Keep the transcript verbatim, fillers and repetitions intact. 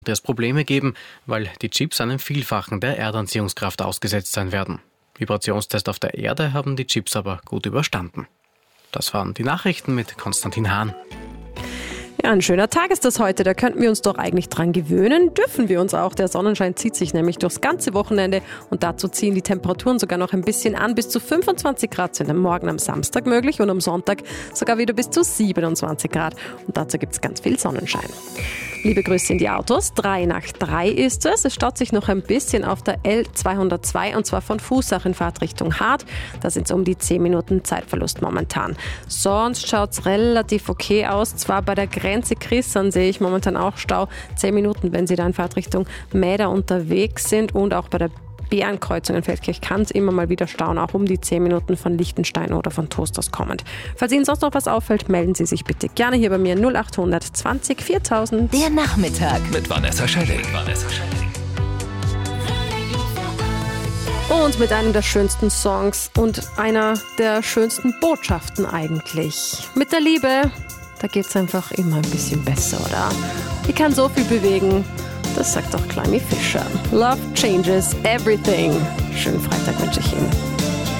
Es Probleme geben, weil die Chips einem Vielfachen der Erdanziehungskraft ausgesetzt sein werden. Vibrationstest auf der Erde haben die Chips aber gut überstanden. Das waren die Nachrichten mit Konstantin Hahn. Ja, ein schöner Tag ist das heute, da könnten wir uns doch eigentlich dran gewöhnen, dürfen wir uns auch. Der Sonnenschein zieht sich nämlich durchs ganze Wochenende und dazu ziehen die Temperaturen sogar noch ein bisschen an. Bis zu fünfundzwanzig Grad sind am Morgen am Samstag möglich und am Sonntag sogar wieder bis zu siebenundzwanzig Grad. Und dazu gibt es ganz viel Sonnenschein. Liebe Grüße in die Autos, drei nach drei ist es. Es staut sich noch ein bisschen auf der L zweihundertzwei und zwar von Fußach in Fahrtrichtung Hart. Da sind es um die zehn Minuten Zeitverlust momentan. Sonst schaut es relativ okay aus. Zwar bei der Grenze Chrissan sehe ich momentan auch Stau. zehn Minuten, wenn Sie da in Fahrtrichtung Mäder unterwegs sind und auch bei der Bärenkreuzung in Feldkirch kann es immer mal wieder stauen, auch um die zehn Minuten von Lichtenstein oder von Toast aus kommend. Falls Ihnen sonst noch was auffällt, melden Sie sich bitte gerne hier bei mir null acht zwanzig viertausend. Der Nachmittag mit Vanessa Schelling. Vanessa Schelling. Und mit einem der schönsten Songs und einer der schönsten Botschaften eigentlich. Mit der Liebe, da geht es einfach immer ein bisschen besser, oder? Die kann so viel bewegen. Das sagt auch Climby Fisher. Love changes everything. Schönen Freitag wünsche ich Ihnen.